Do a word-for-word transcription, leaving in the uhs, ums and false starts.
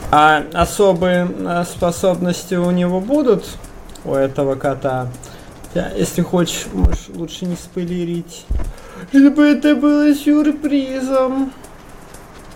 А особые а, способности у него будут? У этого кота? Да, если хочешь, можешь лучше не спойлерить. Чтобы это было сюрпризом.